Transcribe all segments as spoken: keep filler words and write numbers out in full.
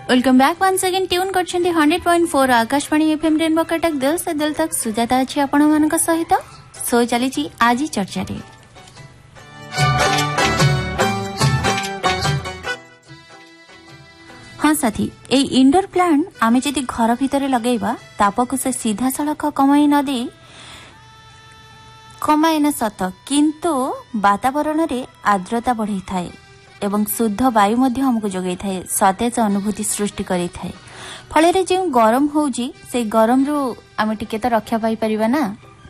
Welcome back once again tune करछन्ती hundred point four Akashvani FM rainbow Cuttack दिल से दिल तक सुजाता अछि आपण मानक सहित सो चली छी आजी चर्चा रे। हाँ साथी ए इंडोर प्लांट आमे जदि घर भितर लगेबा तापक से सीधा सड़क कमाई न दे कमाए न सत किंतु वातावरण रे आर्द्रता बढ़ी थाए एवं शुद्ध वायु मध्य हमको जोगई थाए सतेज अनुभूति सृष्टि करी थाए फल रे जे गरम होउजी से गरम रु आमे टिके तो रक्षा पाई परिबा ना।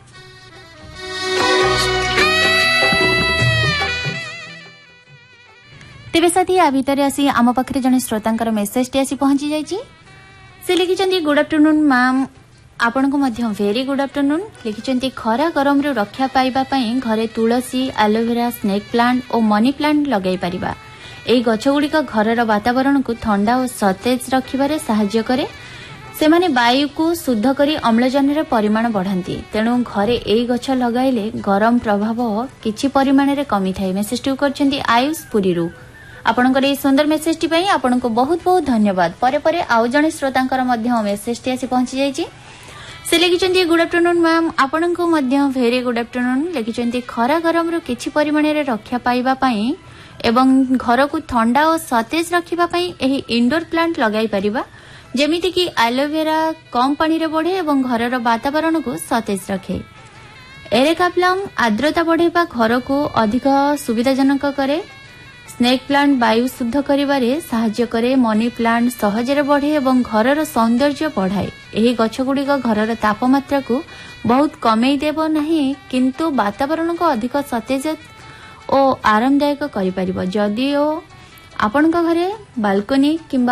तेबे साथी आ भितर आसी आम पाखरे जने श्रोतांकर मेसेज टी आसी पहुंची जाईची से लिखिचंदी गुड आफ्टरनून मैम आपनको मध्य वेरी गुड आफ्टरनून लिखिचंती खरा गरम रु रक्षा पाइबा पई घरे तुलसी एलोवेरा स्नेक प्लांट और मनी प्लांट लगाई परिबा एई गछगुड़िक घरर वातावरण को ठंडा और सतेज रखिबारे सहाय्य करे सेमाने वायु को शुद्ध करी अम्लजान परिमाण बढ़ाती तेणु घरे एई गछ लगाइले गरम प्रभाव किछि परिमाण रे कमी थाए। मेसेज टू करछंती आयुष पुरीरू आपनकर ए सुंदर मेसेज टी पई आपनको बहुत बहुत धन्यवाद। परे परे आउ जणे श्रोतांकर मध्य मेसेज टी आसी पहुंची जाईची से लिखिचंती गुड आफ्टरनून मैम आपनको मध्य वेरी गुड आफ्टरनून लिखिचंती खरा गरम रु किछि परिमाण रे रक्षा पाइबा पई एवं घर को ठंडा और सतेज रखिबा पई एही इंडोर प्लांट लगाई परिबा जेमिति कि एलोवेरा कम पानी रे बढ़े एवं घरर वातावरण को सतेज रखे। एरेकाप्लम आर्द्रता बढ़ेबा घर को अधिक सुविधाजनक करे। स्नेक प्लांट वायु शुद्ध करिबारे सहाय्य करे। मनी प्लांट सहजरे बढ़े एवं घरर सौंदर्य बढ़ाए। एही गछगुड़िक घरर तापमात्रा को बहुत कमेई देबो नाही किंतु वातावरण को अधिक सतेज और आरामदायक करि परिबो। जदिओ आपनक घरे बालकनी किंबा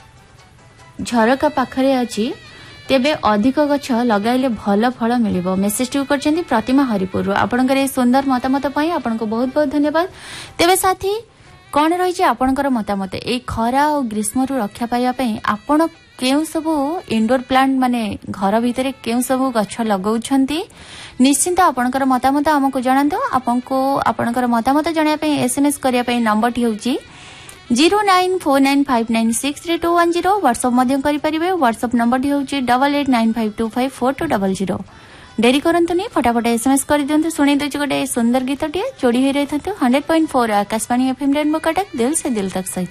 झरका पाखरे अछि तेबे अधिक गछ लगाइले भल फल मिलिबो। मेसेज टू करछन्ती प्रतिमा हरिपुर आपनकर ए सुंदर मतामत पई आपनको बहुत बहुत धन्यवाद। तेबे साथी कौन रही आपणकर मतामत ए खरा और ग्रीष्म रु रक्षा पाइबा पई आपण केउ सबु इंडोर प्लांट माने घर भितरे केउ सबु गछ लगाउछंती निश्चिंत आपणकर मतामत हमको जणांतो। आपनको आपणकर मतामत जणाया पई एसएमएस करिया पई नंबर टी होची zero nine four nine five nine six three to one zero WhatsApp मध्यम करि परिबे। व्हाट्सएप नंबर टी होची double eight nine five to five four to double zero. Dairy करंतुनी फटाफट एसएमएस कर दियंतु। सुनी दोची गोटे सुंदर गीतटी जोड़ी होई रहथंतु hundred point four Akashvani FM rainbow Cuttack दिल से दिल तक सहित।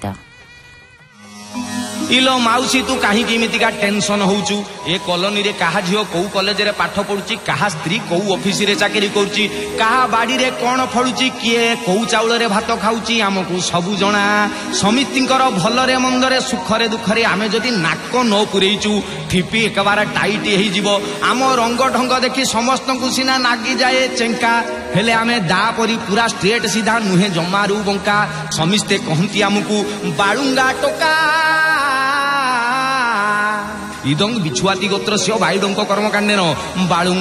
इलो माउसी तू कहीं केमिति का टेंशन होउचू ए कॉलोनी रे कहा झियो को कॉलेज रे पाठ पढुची कहा स्त्री को ऑफिस रे चाकरी करूची कहा बाड़ी रे कोन फळुची किए को चाउल रे भात खाउची हमकु सबु जणा समितिंकर भल रे मंद रे सुख रे दुख रे आमे जदी नाक न पुरेइचू ठिपी एकबार टाइट हेई जिवो आम रंग ढंग देखि समस्त को सिना नागी जाए चेंका हेले आमे दा परी पूरा स्ट्रेट सीधा नुहे जमारू बंका समिस्ते कहंती हमकु बाळुंगा टोका इदंग बिछुआती गोत्र से बायुडंक कर्मकांडेन बाळु